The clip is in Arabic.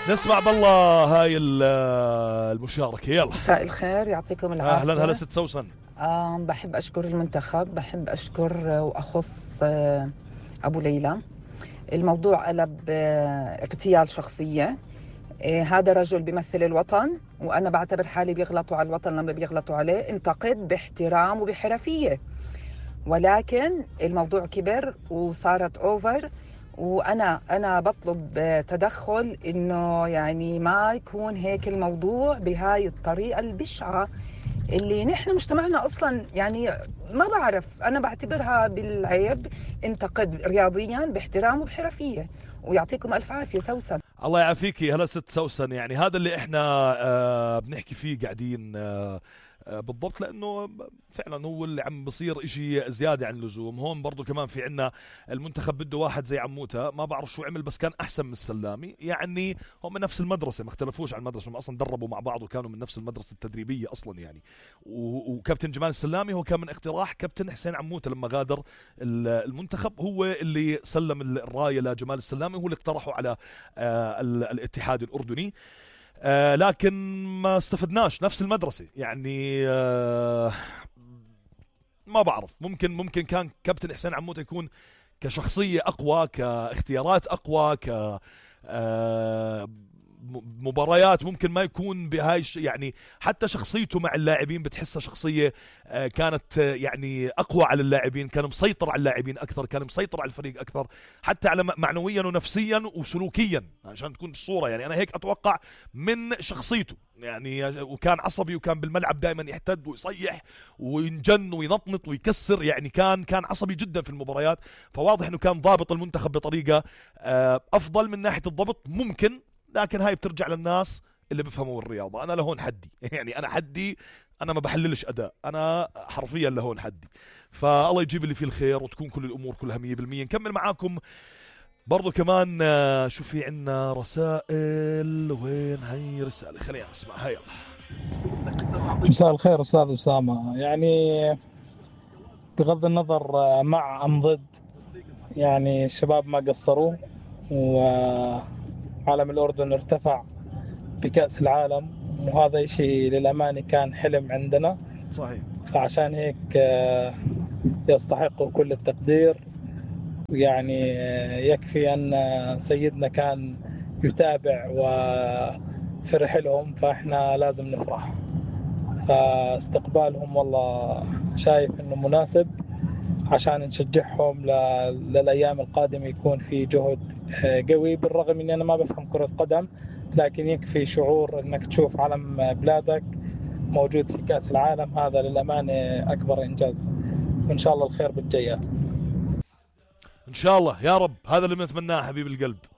نسمع بالله هاي المشاركة. يلا. مساء الخير، يعطيكم العافية. أهلا ست سوسن. بحب أشكر المنتخب، بحب أشكر وأخص أبو ليلى. الموضوع قلب اغتيال شخصية. هذا رجل بيمثل الوطن، وأنا بعتبر حالي بيغلطوا على الوطن لما بيغلطوا عليه. انتقد باحترام وبحرفية، ولكن الموضوع كبر وصارت أوفر. وأنا بطلب تدخل إنه يعني ما يكون هيك الموضوع بهاي الطريقة البشعة اللي نحن مجتمعنا أصلا يعني ما بعرف، أنا بعتبرها بالعيب. انتقد رياضيا باحترام وبحرفية. ويعطيكم ألف عافية. سوسن. الله يعافيكي. هلا ست سوسن، يعني هذا اللي احنا بنحكي فيه قاعدين بالضبط، لانه فعلا هو اللي عم بصير اشي زياده عن اللزوم. هون برضو كمان في عنا المنتخب بده واحد زي عموته، ما بعرف شو عمل بس كان احسن من السلامي. يعني هم من نفس المدرسه، ما اختلفوش عن المدرسه، هم اصلا دربوا مع بعض وكانوا من نفس المدرسه التدريبيه اصلا يعني. وكابتن جمال السلامي هو كان من اقتراح كابتن حسين عموته لما غادر المنتخب، هو اللي سلم الرايه لجمال السلامي، هو اللي اقترحه على الاتحاد الاردني. لكن ما استفدناش، نفس المدرسة يعني. ما بعرف، ممكن كان كابتن حسين عموته يكون كشخصية أقوى، كاختيارات أقوى، ك مباريات ممكن ما يكون بهاي يعني حتى شخصيته مع اللاعبين بتحسها شخصية كانت يعني أقوى على اللاعبين، كان مسيطر على اللاعبين أكثر، كان مسيطر على الفريق أكثر، حتى على معنويا ونفسيا وسلوكيا، عشان تكون الصورة. يعني أنا هيك أتوقع من شخصيته يعني. وكان عصبي، وكان بالملعب دائما يحتد ويصيح وينجن وينطنط ويكسر، يعني كان عصبي جدا في المباريات. فواضح أنه كان ضابط المنتخب بطريقة أفضل من ناحية الضبط ممكن، لكن هاي بترجع للناس اللي بفهموا الرياضة. أنا لهون حدي يعني أنا حدي، أنا ما بحللش أداء، أنا حرفيا لهون حدي. فالله يجيب اللي فيه الخير وتكون كل الأمور كلها 100%. نكمل معاكم برضو كمان. شو في عنا رسائل؟ وين هاي رسالة؟ خلينا نسمع. هاي يلا. مساء الخير أستاذ أسامة. يعني بغض النظر مع أم ضد، يعني الشباب ما قصروا، وعالم الأردن ارتفع بكأس العالم، وهذا شيء للأمانة كان حلم عندنا. صحيح. فعشان هيك يستحقوا كل التقدير. ويعني يكفي أن سيدنا كان يتابع وفرح لهم، فإحنا لازم نفرح. فاستقبالهم والله شايف إنه مناسب عشان نشجعهم للأيام القادمة، يكون في جهد قوي. بالرغم إني أنا ما بفهم كرة قدم، لكن يكفي شعور إنك تشوف علم بلادك موجود في كأس العالم، هذا للأمانة أكبر إنجاز. وإن شاء الله الخير بالجايات. إن شاء الله يا رب، هذا اللي بنتمناه حبيب القلب.